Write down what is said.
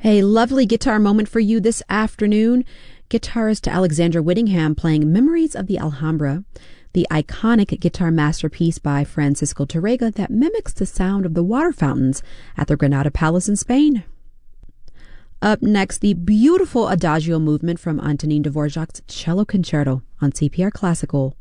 A lovely guitar moment for you this afternoon. Guitarist Alexandra Whittingham playing Memories of the Alhambra, the iconic guitar masterpiece by Francisco Tárrega that mimics the sound of the water fountains at the Granada Palace in Spain. Up next, the beautiful Adagio movement from Antonin Dvorak's Cello Concerto on CPR Classical.